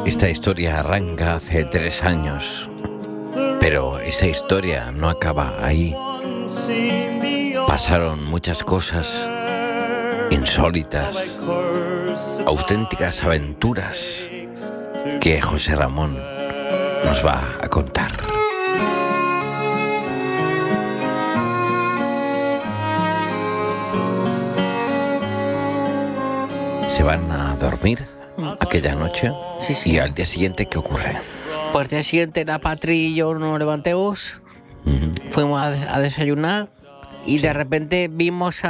Esta historia arranca hace 3 años, pero esa historia no acaba ahí. Pasaron muchas cosas insólitas, auténticas aventuras que José Ramón nos va a contar. Se van a dormir aquella noche. Sí. Y al día siguiente, ¿qué ocurre? Pues al día siguiente la Patri y yo nos levantamos, fuimos a desayunar y de repente vimos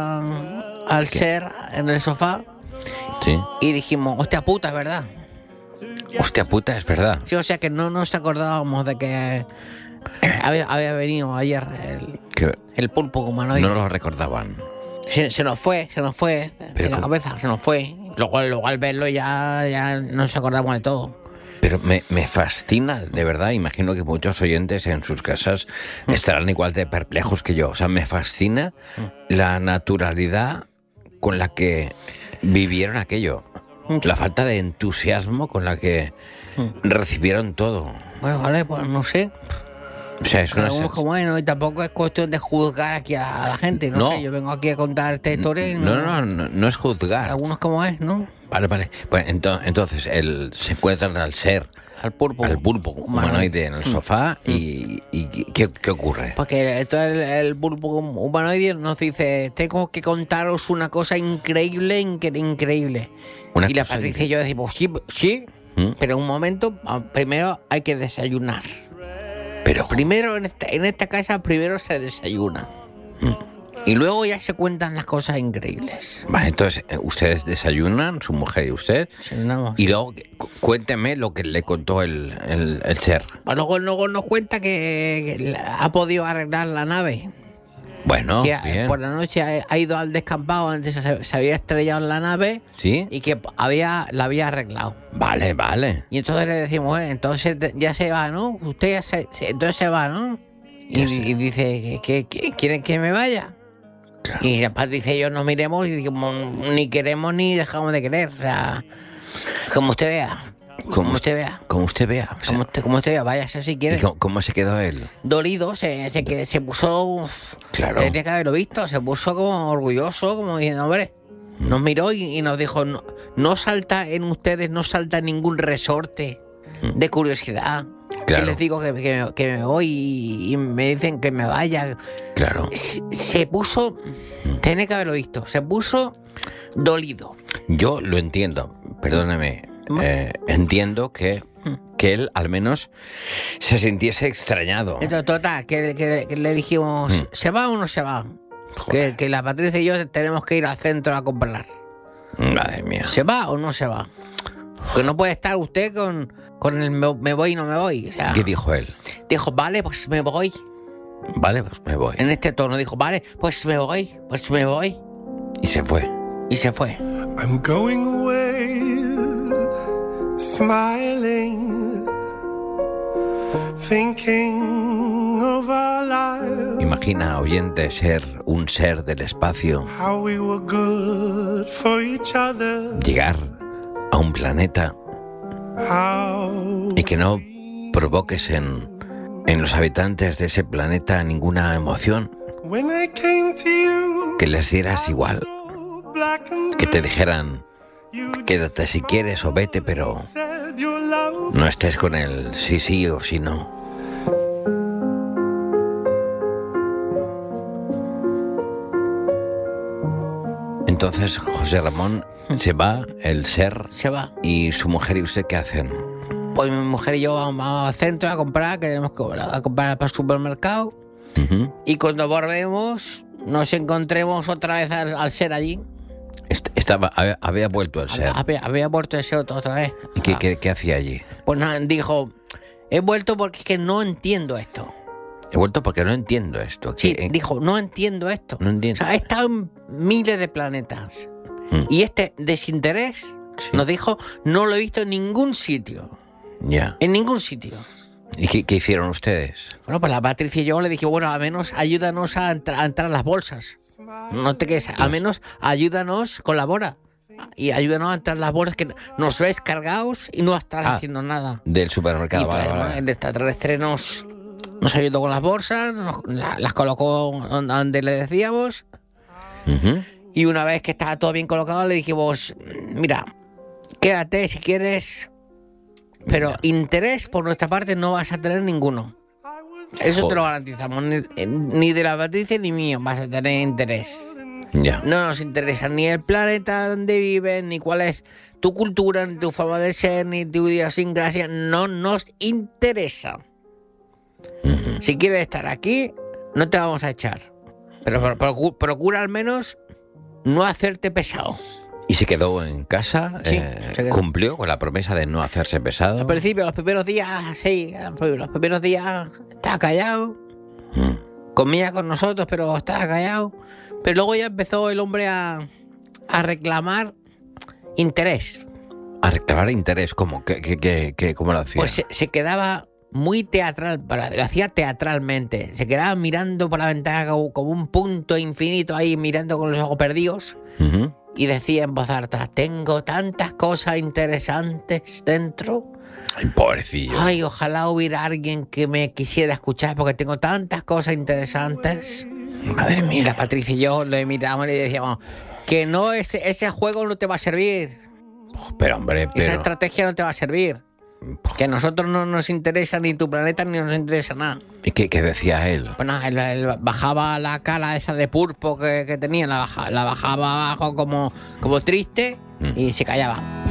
al ser en el sofá Sí. y dijimos, hostia puta, es verdad. Hostia puta, es verdad. Sí, o sea que no nos acordábamos de que había venido ayer Que el pulpo humanoide. no lo recordaban. Se nos fue Pero de la cabeza, se nos fue. Luego al verlo ya nos acordamos de todo. Pero me fascina, de verdad. Imagino que muchos oyentes en sus casas estarán igual de perplejos que yo. O sea, me fascina la naturalidad con la que vivieron aquello. La falta de entusiasmo con la que recibieron todo. Bueno, vale, pues no sé. O sea, es una... Algunos como bueno, y tampoco es cuestión de juzgar aquí a la gente, no sé, yo vengo aquí a contar esta historia y No es juzgar. algunos como es, ¿no? Vale. Pues entonces se encuentran al ser, Al pulpo humanoide en el sofá y ¿qué ocurre? Porque entonces el pulpo humanoide nos dice, tengo que contaros una cosa increíble. Una Y la cosa Patricia y yo decimos, sí, pero un momento, primero hay que desayunar. Pero Primero en esta casa primero se desayuna. Y luego ya se cuentan las cosas increíbles. vale, entonces ustedes desayunan, su mujer y usted, Desayunamos. y luego cuénteme lo que le contó el ser. Luego nos cuenta que ha podido arreglar la nave. Bueno, Que bien. por la noche ha ido al descampado, antes se había estrellado en la nave ¿Sí? y que la había arreglado. Vale. Y entonces le decimos, entonces ya se va, ¿no? Usted entonces se va, ¿no? Y dice, ¿que quieren que me vaya? Claro. Y la Patricia y yo nos miremos y decimos, ni queremos ni dejamos de querer. O sea, como usted vea. Como usted vea. Como usted vea. O sea, Como usted vea, váyase si quiere. ¿y cómo se quedó él? Dolido, se puso... Claro. Tenía que haberlo visto, se puso como orgulloso, como diciendo, hombre, nos miró y nos dijo, no salta en ustedes, no salta ningún resorte de curiosidad. Claro. Que les digo que me voy y me dicen que me vaya. Claro. Se puso, tenía que haberlo visto, se puso dolido. Yo lo entiendo, perdóname. Entiendo que él al menos se sintiese extrañado. Entonces, total, que le dijimos, ¿se va o no se va? Joder. Que la Patricia y yo tenemos que ir al centro a comprar. Madre mía. ¿Se va o no se va? Que no puede estar usted con el me voy y no me voy. O sea, ¿Qué dijo él? dijo, vale, pues me voy. Vale, pues me voy. En este tono dijo, vale, pues me voy. Y se fue. Y se fue. I'm going away, smiling, thinking of our lives, Imagina, oyente, ser un ser del espacio, how we were good for each other, llegar a un planeta how y que no provoques en los habitantes de ese planeta ninguna emoción, when I came to you, que les dieras igual, so black and que te blue, dijeran, you quédate si quieres o vete, pero said your love no estés con el sí o sí no. Entonces José Ramón se va, el ser, Se va. y su mujer y usted, ¿qué hacen? Pues mi mujer y yo vamos al centro a comprar, que tenemos que a comprar para el supermercado. Ujú. Y cuando volvemos, nos encontremos otra vez al ser allí. Había vuelto el ser. Había vuelto ese otro otra vez. ¿Y qué hacía allí? Pues nada, dijo, he vuelto porque es que no entiendo esto. He vuelto porque no entiendo esto. Sí, dijo, no entiendo esto. No entiendo. O sea, he estado en miles de planetas. Mm. Y este desinterés, Sí. nos dijo, no lo he visto en ningún sitio. Ya. En ningún sitio. ¿Y qué hicieron ustedes? Bueno, pues la Patricia y yo le dije, bueno, al menos ayúdanos a entrar a las bolsas. No te quedes, al menos ayúdanos, colabora. y ayúdanos a entrar las bolsas, que nos ves cargados y no estás haciendo nada. Del supermercado. Y pues, el extraterrestre nos ayudó con las bolsas, las colocó donde le decíamos. Y una vez que estaba todo bien colocado, le dijimos, mira, quédate si quieres, pero interés por nuestra parte no vas a tener ninguno. Eso te lo garantizamos, ni de la Patricia ni mío vas a tener interés. Ya. No nos interesa ni el planeta donde vives, ni cuál es tu cultura, ni tu forma de ser, ni tu idiosincrasia. No nos interesa. Si quieres estar aquí, no te vamos a echar. Pero procura al menos no hacerte pesado. ¿Y se quedó en casa? Sí, se quedó. ¿Cumplió con la promesa de no hacerse pesado? Al principio, los primeros días, sí. Los primeros días estaba callado. Comía con nosotros, pero estaba callado. Pero luego ya empezó el hombre a reclamar interés. ¿A reclamar interés? ¿Cómo? ¿Cómo lo hacía? Pues se quedaba muy teatral, lo hacía teatralmente. Se quedaba mirando por la ventana como un punto infinito ahí, mirando con los ojos perdidos. Y decía en voz alta, tengo tantas cosas interesantes dentro. Ay, pobrecillo. Ay, ojalá hubiera alguien que me quisiera escuchar porque tengo tantas cosas interesantes. Madre mía. La Patricia y yo le mirábamos y le decíamos que no, ese juego no te va a servir. Pero hombre, Esa estrategia no te va a servir. Que a nosotros no nos interesa ni tu planeta ni nos interesa nada. ¿Y qué decía él? Bueno, él bajaba la cara esa de pulpo que tenía, la bajaba abajo como triste y se callaba.